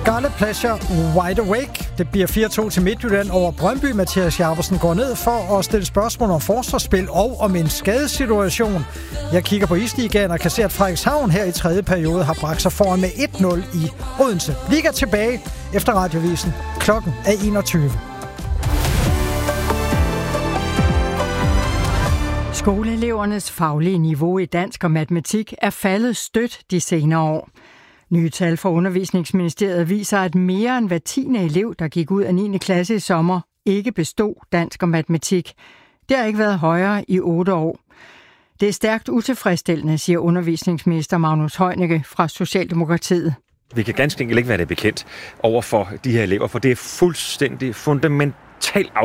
Garle Pleasure Wide Awake. Det bliver 4-2 til Midtjylland over Brøndby. Mathias Jarversen går ned for at stille spørgsmål om forsvarsspil og om en skadesituation. Jeg kigger på Isligaen og kan se, at Frederikshavn her i tredje periode har bragt sig foran med 1-0 i Odense. Liga tilbage efter Radiovisen. Klokken er 21. Skoleelevernes faglige niveau i dansk og matematik er faldet stødt de senere år. Nye tal fra Undervisningsministeriet viser, at mere end hver 10. elev, der gik ud af 9. klasse i sommer, ikke bestod dansk og matematik. Det har ikke været højere i 8 år. Det er stærkt utilfredsstillende, siger undervisningsminister Magnus Heunicke fra Socialdemokratiet. Vi kan ganske enkelt ikke være det bekendt over for de her elever, for det er fuldstændig fundamentalt